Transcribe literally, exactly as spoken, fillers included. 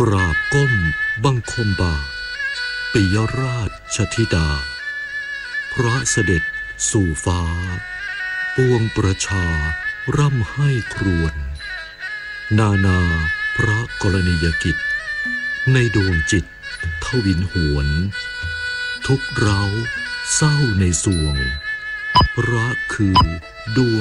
กราบก้มบังคมบาทปิยราชธิดาพระเสด็จสู่ฟ้าปวงประชาร่ำให้ครวญนานาพระกรณียกิจในดวงจิตทวินหวนทุกเราเศร้าในสวงพระคือดวง